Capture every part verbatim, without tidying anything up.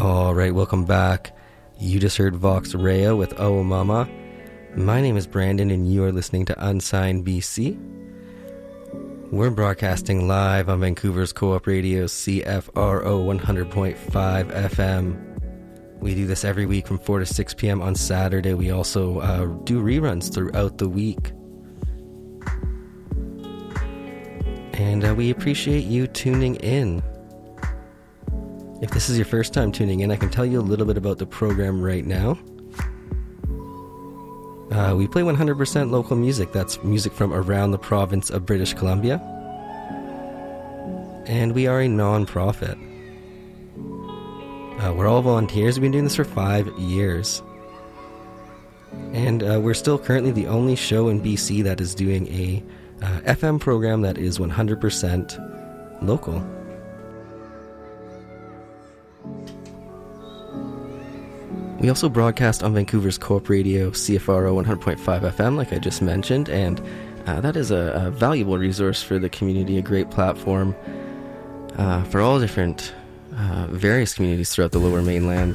All right, welcome back. You just heard Vox Rhea with Oh Mama. My name is Brandon, and you are listening to Unsigned B C. We're broadcasting live on Vancouver's Co-op Radio C F R O one hundred point five F M. We do this every week from four to six p.m. on Saturday. We also uh, do reruns throughout the week. And uh, we appreciate you tuning in. If this is your first time tuning in, I can tell you a little bit about the program right now. Uh, we play one hundred percent local music. That's music from around the province of British Columbia. And we are a non-profit. Uh, we're all volunteers. We've been doing this for five years. And uh, we're still currently the only show in B C that is doing a uh, F M program that is one hundred percent local. We also broadcast on Vancouver's Co-op Radio, C F R O one hundred point five F M, like I just mentioned, and uh, that is a, a valuable resource for the community, a great platform uh, for all different, uh, various communities throughout the Lower Mainland.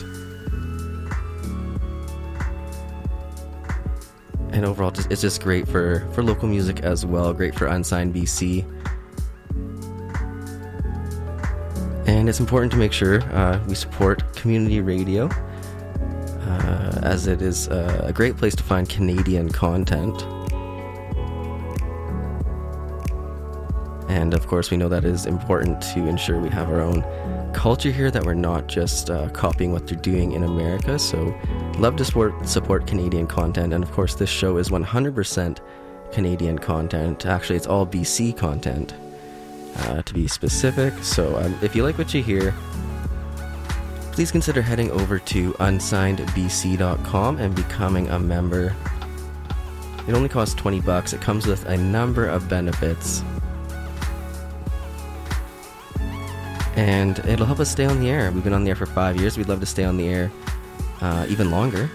And overall, just, it's just great for, for local music as well, great for Unsigned B C. And it's important to make sure uh, we support community radio, Uh, as it is uh, a great place to find Canadian content. And of course, we know that it is important to ensure we have our own culture here, that we're not just uh, copying what they're doing in America. So love to support, support Canadian content. And of course, this show is one hundred percent Canadian content. Actually, it's all B C content, uh, to be specific. So um, if you like what you hear, please consider heading over to unsigned b c dot com and becoming a member. It only costs twenty bucks. It comes with a number of benefits. And it'll help us stay on the air. We've been on the air for five years. We'd love to stay on the air uh, even longer.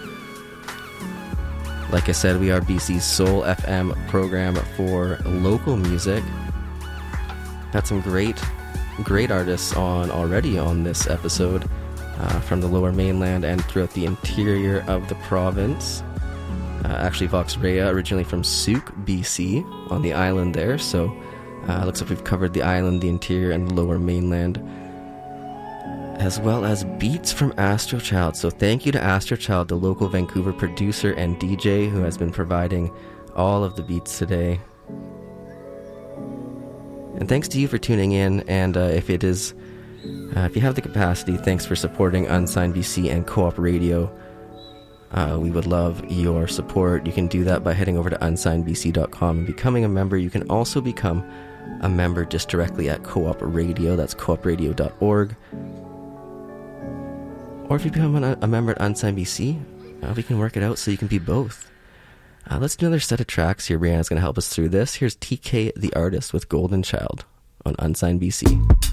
Like I said, we are B C's sole F M program for local music. Got some great great artists on already on this episode uh, from the Lower Mainland and throughout the interior of the province. Uh, actually, Vox Rhea, originally from Souk, B C, on the island there. So uh, looks like we've covered the island, the interior, and the Lower Mainland, as well as beats from Astrochild. So thank you to Astrochild, the local Vancouver producer and D J who has been providing all of the beats today. And thanks to you for tuning in, and uh, if it is, uh, if you have the capacity, thanks for supporting Unsigned B C and Co-op Radio. Uh, we would love your support. You can do that by heading over to unsigned b c dot com and becoming a member. You can also become a member just directly at Co-op Radio. That's co op radio dot org. Or if you become an, a member at Unsigned B C, uh, we can work it out so you can be both. Uh, let's do another set of tracks here. Brianna's going to help us through this. Here's T K the Artist with Golden Child on Unsigned B C.